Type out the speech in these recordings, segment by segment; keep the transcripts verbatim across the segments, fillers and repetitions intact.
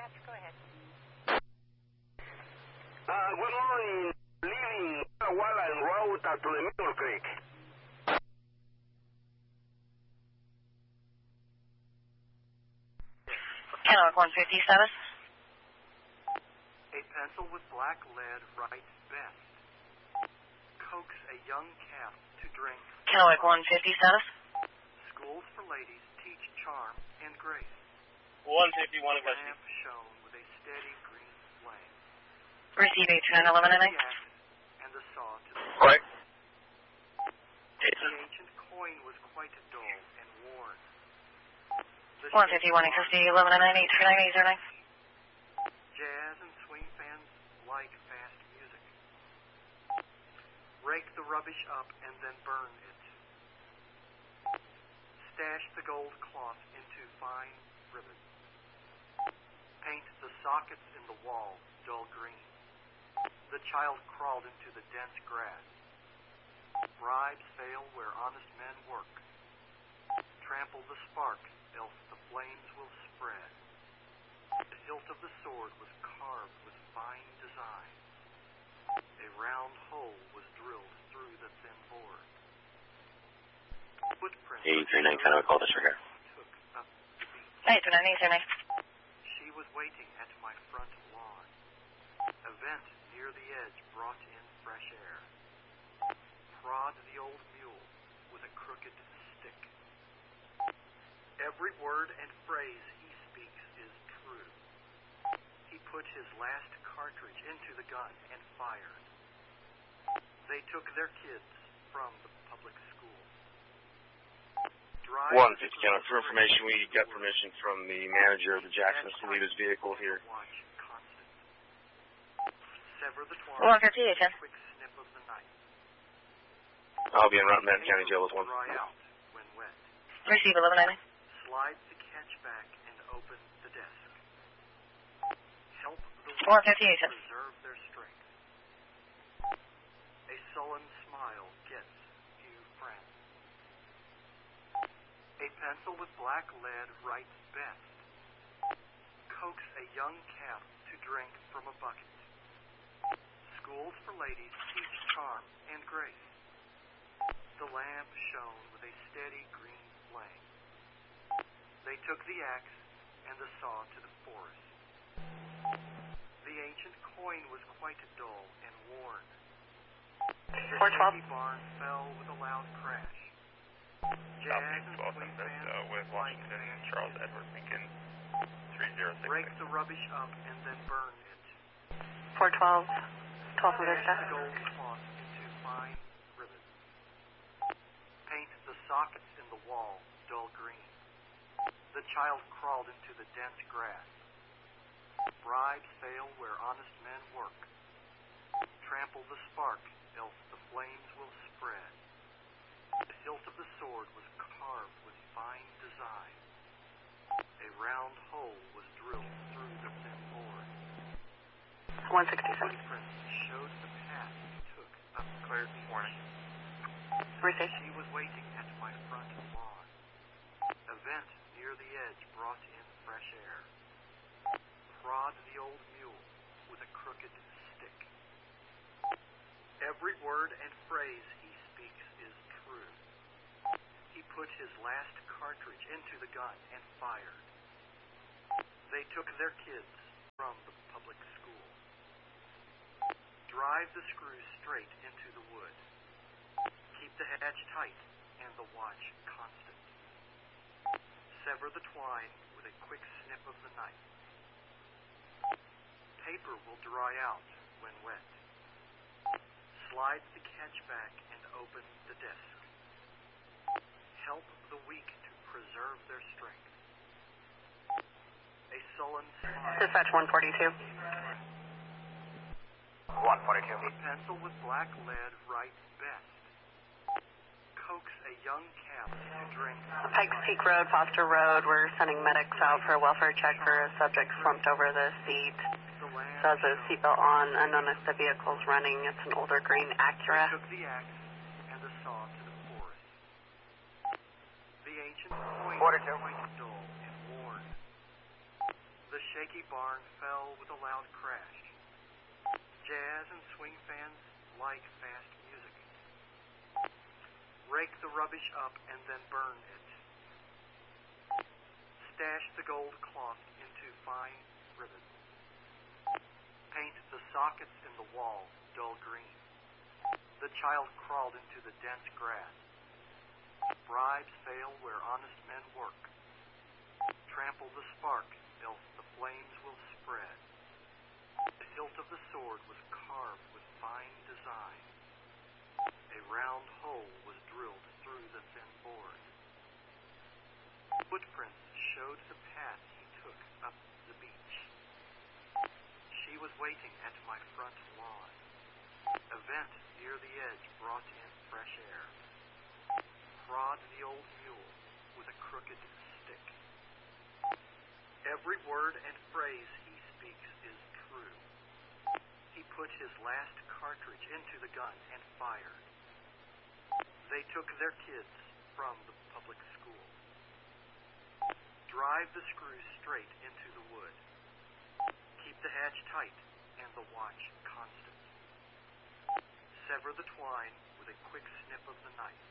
dispatch. Go ahead. Uh, good morning. Leaving Walla en route to the Middle Creek. Kennewick one fifty status. A pencil with black lead writes best. Coax a young calf to drink. Kennewick one fifty status. Schools for ladies teach charm and grace. one fifty-one The lamp shone with a steady green flame. Receive eight two nine eleven The nine. axe and the saw to the Right. The ancient coin was quite dull and worn. The one fifty-one fifty eleven nine eight three nine eight zero nine. Jazz and swing fans like fast music. Rake the rubbish up and then burn it. Stash the gold cloth into fine ribbon. Paint the sockets in the wall dull green. The child crawled into the dense grass. Bribes fail where honest men work. Trample the spark, else the flames will spread. The hilt of the sword was carved with fine design. A round hole was drilled through the thin board. Footprints eight three nine Kennewick, call disregard. took up the beach. eight two nine eight zero nine. She was waiting at my front lawn. A vent near the edge brought in fresh air. Prod the old mule with a crooked stick. Every word and phrase he speaks is true. He put his last cartridge into the gun and fired. They took their kids from the public school. Drive one fifty Kennewick, for information, we got permission from the manager of the Jackson to leave his vehicle here. Watch constant. Sever the twine. one fifty-eight ten. Quick snip of the knife. I'll be in Rutland County Jail with one. Dry out when wet. Receive eleven nine nine. Slide the catch back and open the desk. Help the one weak fifty-eight ten. preserve their strength. A sullen smile gets few friends. A pencil with black lead writes best. Coax a young calf to drink from a bucket. Schools for ladies teach charm and grace. The lamp shone with a steady green flame. They took the axe and the saw to the forest. The ancient coin was quite dull and worn. The four twelve. shaky barn fell with a loud crash. Jazz Southeast and twelve swing Sunset fans uh, with like Washington and fast Charles music. Edward Lincoln, three zero six Break six. the rubbish up and then burn it. four twelve. twelve Stash Vista. the gold cloth into fine ribbon. Paint the sockets in the wall dull green. The child crawled into the dense grass. Bribes fail where honest men work. Trample the spark, else the flames will spread. The hilt of the sword was carved with fine design. A round hole was drilled through the thin board. one sixty-seven. Footprints showed the path he took up Cleared this morning. Receive. She was waiting at my front lawn. A vent near the edge brought in fresh air. Prod the old mule with a crooked stick. Every word and phrase he speaks is true. He put his last cartridge into the gun and fired. They took their kids from the public school. Drive the screw straight into the wood. Keep the hatch tight and the watch constant. Sever the twine with a quick snip of the knife. Paper will dry out when wet. Slide the catch back and open the desk. Help the weak to preserve their strength. A sullen smile. Dispatch one forty-two. one forty-two. A pencil with black lead writes best. Coax a young calf to drink. Pikes Peak Road, Foster Road. We're sending medics out for a welfare check for a subject slumped over the seat. The lamp Says a shone. seatbelt on, unknown if the vehicle's running. It's an older green Acura. They took the axe and the saw to the forest. The ancient coin was forty-two. quite dull and worn. The shaky barn fell with a loud crash. Jazz and swing fans like fast music. Rake the rubbish up and then burn it. Stash the gold cloth into fine ribbons. Paint the sockets in the wall dull green. The child crawled into the dense grass. Bribes fail where honest men work. Trample the spark, else the flames will spread. The hilt of the sword was carved with fine design. A round hole was drilled through the thin board. Footprints showed the path he took up the beach. She was waiting at my front lawn. A vent near the edge brought in fresh air. Prod the old mule with a crooked stick. Every word and phrase he speaks is true. He put his last cartridge into the gun and fired. They took their kids from the public school. Drive the screws straight into the wood. Keep the hatch tight and the watch constant. Sever the twine with a quick snip of the knife.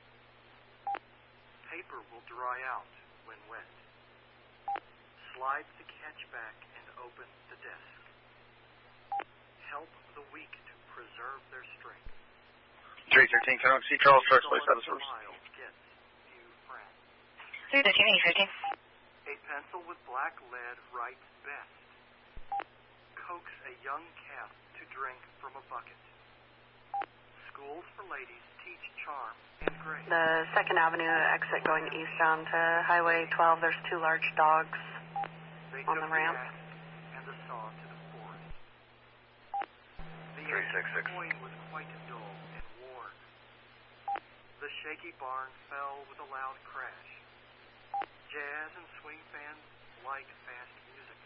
Paper will dry out when wet. Slide the catch back and open the desk. Help the weak to preserve their strength. three thirteen, can I see Charles Trucks, please have us first? Gets few friends. three thirteen, eight fifty. A pencil with black lead writes best. Coax a young calf to drink from a bucket. Schools for ladies teach charm and grace. The Second Avenue exit going eastbound to Highway twelve, there's two large dogs They on took the ramp. axe and the saw to the forest. The three six six. coin was quite dull and worn. The shaky barn fell with a loud crash. Jazz and swing fans like fast music.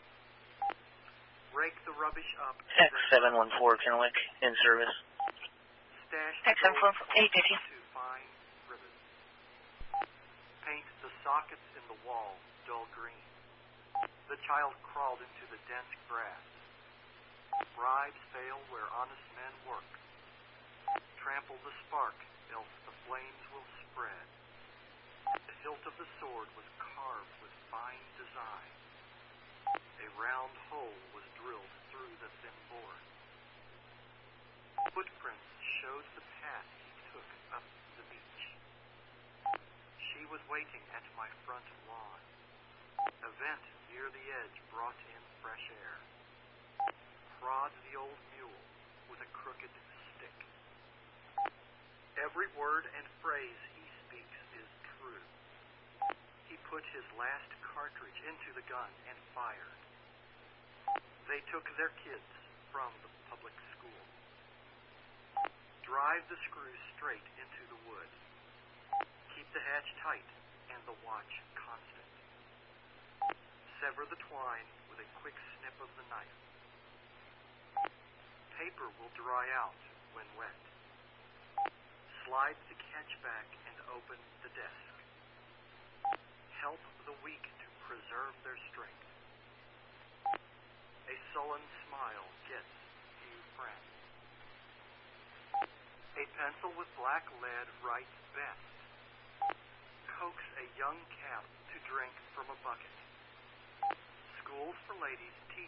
Rake the rubbish up. X seven one four, Kennewick, in service. Stash X seven one four, eight fifty. to fine ribbons. Paint the sockets in the wall dull green. The child crawled into the dense grass. Bribes fail where honest men work. Trample the spark, else the flames will spread. The hilt of the sword was carved with fine design. A round hole was drilled through the thin board. Footprints showed the path he took up the beach. She was waiting at my front lawn. A vent near the edge brought in fresh air. Prod the old mule with a crooked stick. Every word and phrase he speaks is true. He put his last cartridge into the gun and fired. They took their kids from the public school. Drive the screws straight into the wood. Keep the hatch tight and the watch constant. Sever the twine with a quick snip of the knife. Paper will dry out when wet. Slide the catch back and open the desk. Help the weak to preserve their strength. A sullen smile gets few friends. A pencil with black lead writes best. Coax a young calf to drink from a bucket. Schools for ladies teach